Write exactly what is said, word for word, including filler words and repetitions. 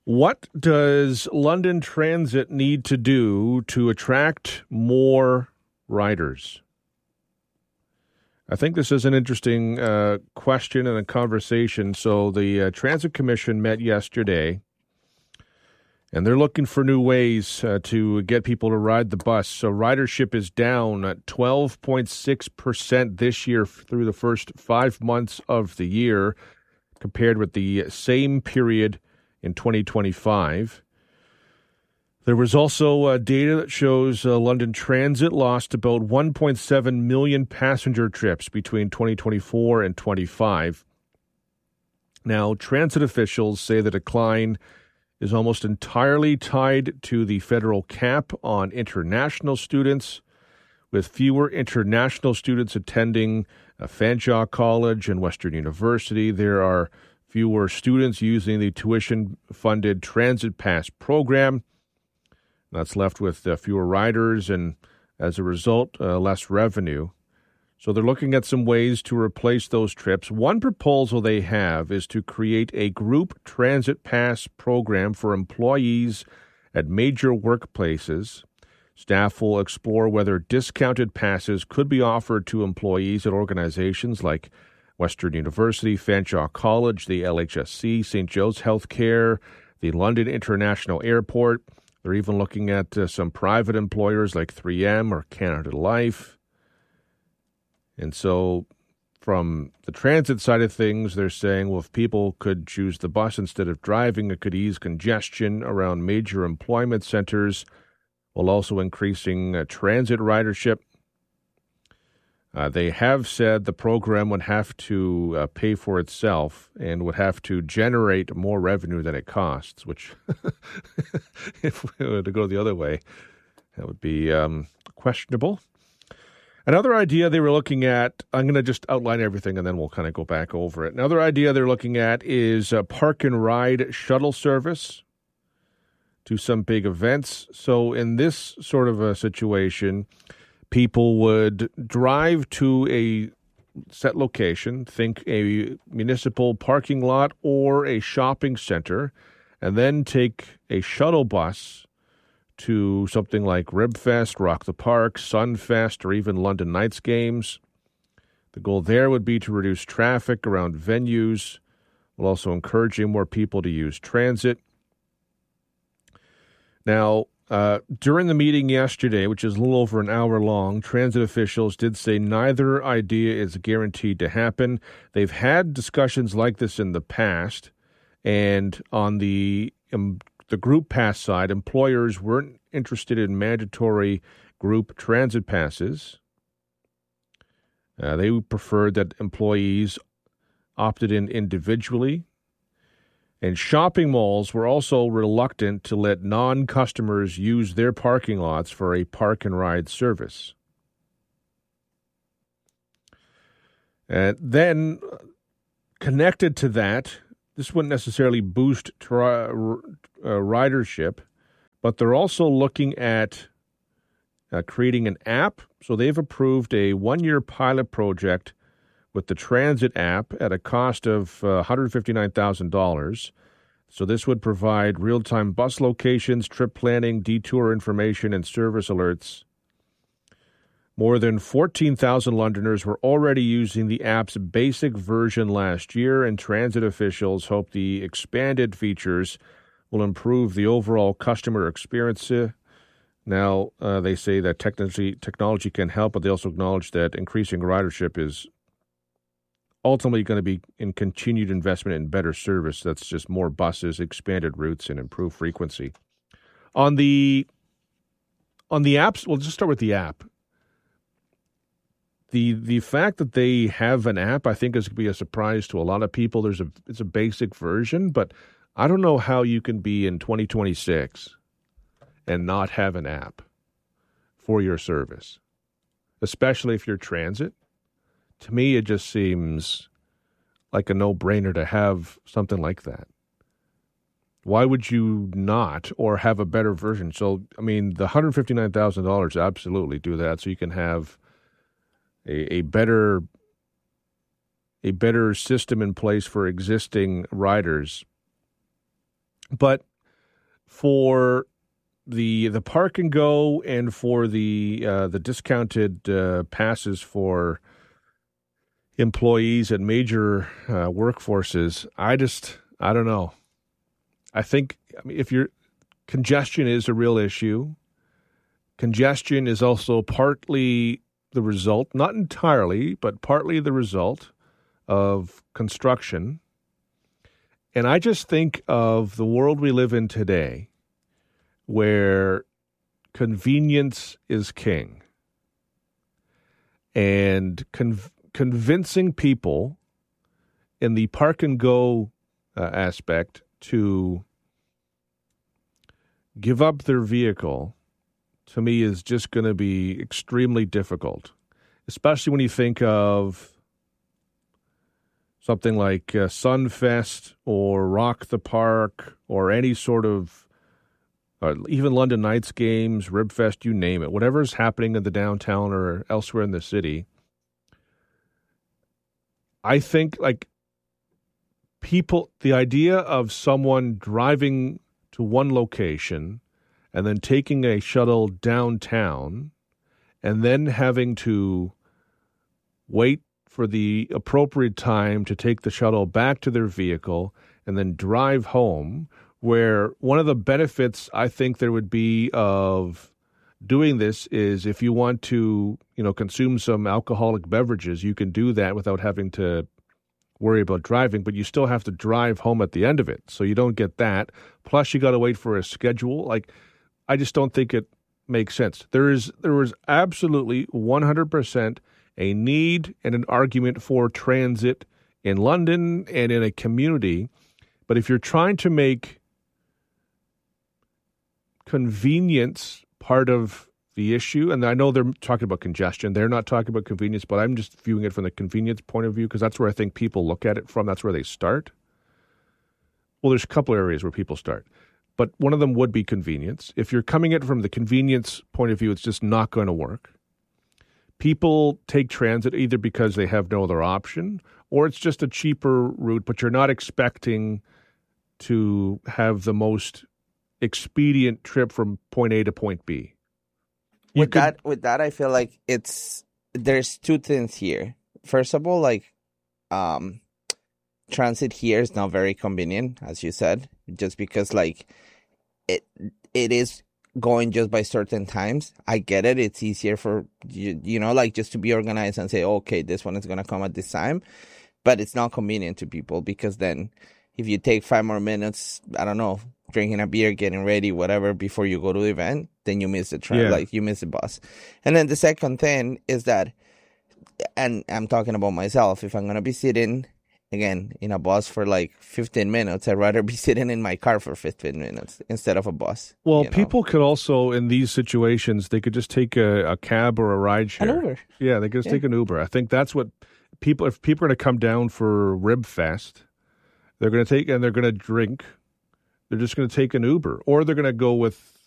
What does London Transit need to do to attract more riders? I think this is an interesting uh, question and a conversation. So the uh, Transit Commission met yesterday, and they're looking for new ways uh, to get people to ride the bus. So ridership is down at twelve point six percent this year through the first five months of the year, compared with the same period in twenty twenty-five. There was also uh, data that shows uh, London Transit lost about one point seven million passenger trips between twenty twenty-four and twenty-five. Now, transit officials say the decline is almost entirely tied to the federal cap on international students, with fewer international students attending uh, Fanshawe College and Western University. There are fewer students using the tuition-funded Transit Pass program. That's left with uh, fewer riders and, as a result, uh, less revenue. So they're looking at some ways to replace those trips. One proposal they have is to create a group Transit Pass program for employees at major workplaces. Staff will explore whether discounted passes could be offered to employees at organizations like Western University, Fanshawe College, the L H S C, Saint Joe's Healthcare, the London International Airport. They're even looking at uh, some private employers like three M or Canada Life. And so from the transit side of things, they're saying, well, if people could choose the bus instead of driving, it could ease congestion around major employment centers, while also increasing uh, transit ridership. Uh, they have said the program would have to uh, pay for itself and would have to generate more revenue than it costs, which, if we were to go the other way, that would be um, questionable. Another idea they were looking at, I'm going to just outline everything and then we'll kind of go back over it. Another idea they're looking at is a park and ride shuttle service to some big events. So in this sort of a situation, people would drive to a set location, think a municipal parking lot or a shopping center, and then take a shuttle bus to something like Ribfest, Rock the Park, Sunfest, or even London Knights games. The goal there would be to reduce traffic around venues, while also encouraging more people to use transit. Now, Uh, during the meeting yesterday, which is a little over an hour long, transit officials did say neither idea is guaranteed to happen. They've had discussions like this in the past, and on the um, the group pass side, employers weren't interested in mandatory group transit passes. Uh, they preferred that employees opted in individually. And shopping malls were also reluctant to let non-customers use their parking lots for a park and ride service. And then, connected to that, this wouldn't necessarily boost tri- uh, ridership, but they're also looking at uh, creating an app. So they've approved a one-year pilot project with the Transit app at a cost of uh, one hundred fifty-nine thousand dollars. So this would provide real-time bus locations, trip planning, detour information, and service alerts. More than fourteen thousand Londoners were already using the app's basic version last year, and transit officials hope the expanded features will improve the overall customer experience. Now, uh, they say that technology, technology can help, but they also acknowledge that increasing ridership is ultimately going to be in continued investment in better service. That's just more buses, expanded routes, and improved frequency. On the on the apps, we'll just start with the app. The the fact that they have an app, I think, is going to be a surprise to a lot of people. There's a it's a basic version, but I don't know how you can be in twenty twenty-six and not have an app for your service, especially if you're transit. To me, it just seems like a no-brainer to have something like that. Why would you not, or have a better version? So, I mean, the one hundred fifty-nine thousand dollars, absolutely do that so you can have a, a better a better system in place for existing riders. But for the the park and go and for the uh, the discounted uh, passes for employees at major uh, workforces, I just I don't know. I think I mean, if you're congestion is a real issue. Congestion is also partly the result, not entirely, but partly the result of construction. And I just think of the world we live in today, where convenience is king. And con- convincing people in the park and go uh, aspect to give up their vehicle, to me, is just going to be extremely difficult, especially when you think of something like uh, Sunfest or Rock the Park or any sort of, uh, even London Knights games, Ribfest, you name it, whatever's happening in the downtown or elsewhere in the city. I think, like, people, the idea of someone driving to one location and then taking a shuttle downtown and then having to wait for the appropriate time to take the shuttle back to their vehicle and then drive home, where one of the benefits I think there would be of doing this is if you want to, you know, consume some alcoholic beverages, you can do that without having to worry about driving, but you still have to drive home at the end of it. So you don't get that. Plus you got to wait for a schedule. Like, I just don't think it makes sense. There is there is absolutely one hundred percent a need and an argument for transit in London and in a community. But if you're trying to make convenience part of the issue, and I know they're talking about congestion, they're not talking about convenience, but I'm just viewing it from the convenience point of view because that's where I think people look at it from. That's where they start. Well, there's a couple areas where people start, but one of them would be convenience. If you're coming at it from the convenience point of view, it's just not going to work. People take transit either because they have no other option or it's just a cheaper route, but you're not expecting to have the most expedient trip from point A to point B. You with could, that, with that, I feel like it's there's two things here. First of all, like um, transit here is not very convenient, as you said, just because like it it is going just by certain times. I get it. It's easier for you, you know, like just to be organized and say, okay, this one is going to come at this time. But it's not convenient to people because then if you take five more minutes, I don't know, drinking a beer, getting ready, whatever, before you go to the event, then you miss the train, yeah. like you miss the bus. And then the second thing is that, and I'm talking about myself, if I'm going to be sitting again, in a bus for like fifteen minutes, I'd rather be sitting in my car for fifteen minutes instead of a bus. Well, you know? people could also, in these situations, they could just take a, a cab or a ride share. An Uber. Yeah, they could just Yeah. take an Uber. I think that's what people, if people are going to come down for Ribfest, they're going to take, and they're going to drink, they're just going to take an Uber. Or they're going to go with